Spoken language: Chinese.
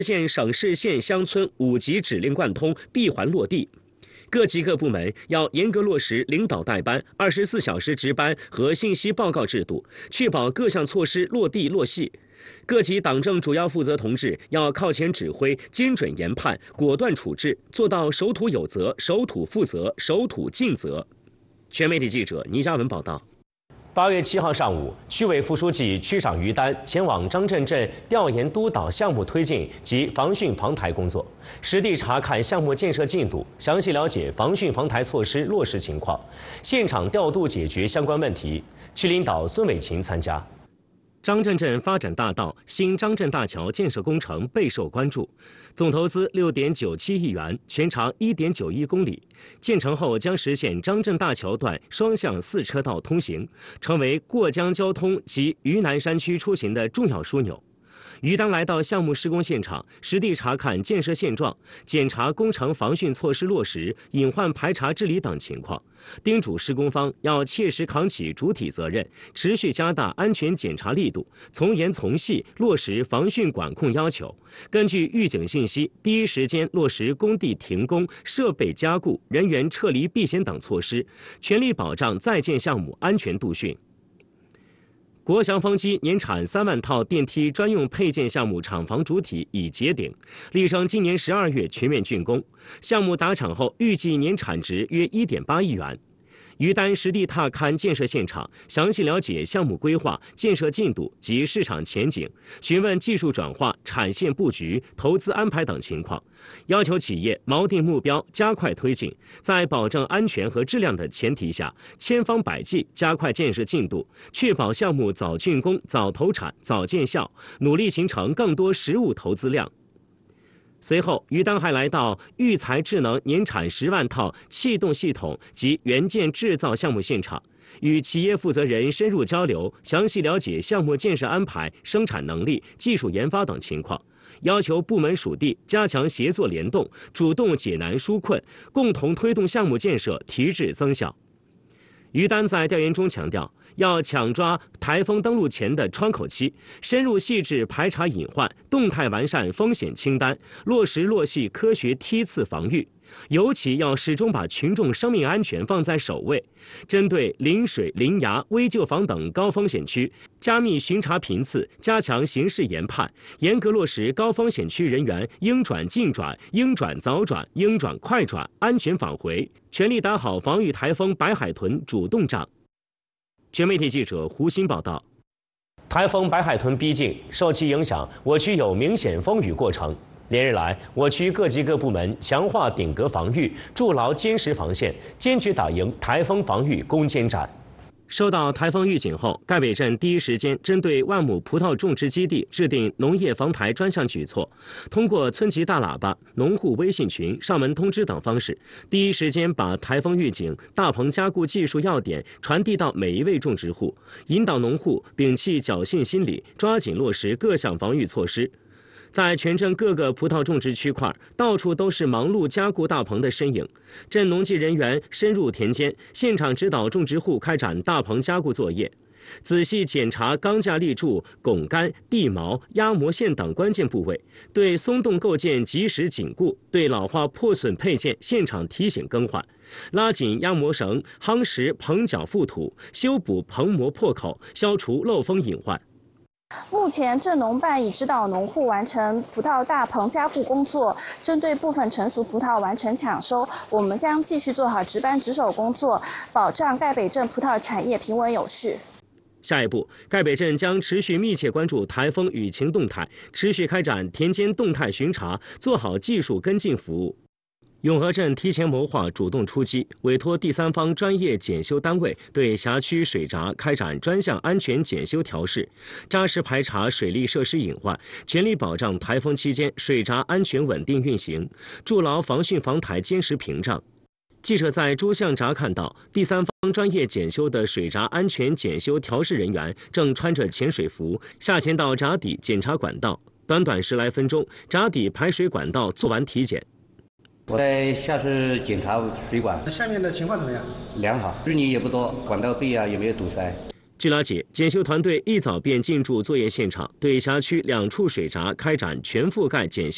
县省市县乡村5级指令贯通闭环落地。各级各部门要严格落实领导带班、24小时值班和信息报告制度，确保各项措施落地落细。各级党政主要负责同志要靠前指挥、精准研判、果断处置，做到守土有责、守土负责、守土尽责。全媒体记者倪嘉文报道。8月7号上午，区委副书记、区长于丹前往张镇镇调研督导项目推进及防汛防台工作，实地查看项目建设进度，详细了解防汛防台措施落实情况，现场调度解决相关问题。区领导孙伟琴参加。张镇镇发展大道新张镇大桥建设工程备受关注，总投资6.97亿元，全长1.91公里。建成后将实现张镇大桥段双向4车道通行，成为过江交通及渝南山区出行的重要枢纽。于丹来到项目施工现场，实地查看建设现状，检查工程防汛措施落实、隐患排查治理等情况，叮嘱施工方要切实扛起主体责任，持续加大安全检查力度，从严从细落实防汛管控要求，根据预警信息，第一时间落实工地停工、设备加固、人员撤离避险等措施，全力保障在建项目安全度汛。国祥风机年产3万套电梯专用配件项目厂房主体已结顶，力争今年12月全面竣工。项目达场后，预计年产值约1.8亿元。于丹实地踏勘建设现场，详细了解项目规划、建设进度及市场前景，询问技术转化、产线布局、投资安排等情况，要求企业锚定目标，加快推进，在保证安全和质量的前提下，千方百计加快建设进度，确保项目早竣工、早投产、早见效，努力形成更多实物投资量。随后，于丹还来到育才智能年产10万套气动系统及元件制造项目现场，与企业负责人深入交流，详细了解项目建设安排、生产能力、技术研发等情况，要求部门属地加强协作联动，主动解难纾困，共同推动项目建设提质增效。于丹在调研中强调，要抢抓台风登陆前的窗口期，深入细致排查隐患，动态完善风险清单，落实落细科学梯次防御。尤其要始终把群众生命安全放在首位，针对临水、临崖、危旧房等高风险区，加密巡查频次，加强刑事研判，严格落实高风险区人员应转尽转、应转早转、应转快转、安全返回，全力打好防御台风白海豚主动仗。全媒体记者胡鑫报道。台风白海豚逼近，受其影响，我区有明显风雨过程。连日来，我区各级各部门强化顶格防御，筑牢坚实防线，坚决打赢台风防御攻坚战。收到台风预警后，盖北镇第一时间针对万亩葡萄种植基地制定农业防台专项举措，通过村级大喇叭、农户微信群、上门通知等方式，第一时间把台风预警、大棚加固技术要点传递到每一位种植户，引导农户摒弃侥幸心理，抓紧落实各项防御措施。在全镇各个葡萄种植区块，到处都是忙碌加固大棚的身影。镇农技人员深入田间，现场指导种植户开展大棚加固作业，仔细检查钢架立柱、拱杆、地锚、压模线等关键部位，对松动构件及时紧固，对老化破损配件现场提醒更换，拉紧压模绳，夯实棚角覆土，修补棚膜破口，消除漏风隐患。 目前，镇农办已指导农户完成葡萄大棚加固工作，针对部分成熟葡萄完成抢收。我们将继续做好值班值守工作，保障盖北镇葡萄产业平稳有序。 下一步，盖北镇将持续密切关注台风雨情动态，持续开展田间动态巡查，做好技术跟进服务。永和镇提前谋划，主动出击，委托第三方专业检修单位对辖区水闸开展专项安全检修调试，扎实排查水利设施隐患，全力保障台风期间水闸安全稳定运行，筑牢防汛防台坚实屏障。记者在诸巷闸看到，第三方专业检修的水闸安全检修调试人员正穿着潜水服下潜到闸底检查管道，短短10来分钟，闸底排水管道做完体检。 我在下水检查水管， 下面的情况怎么样？ 良好，淤泥也不多，管道壁也没有堵塞。 据了解，检修团队一早便进驻作业现场，对辖区2处水闸开展全覆盖检修。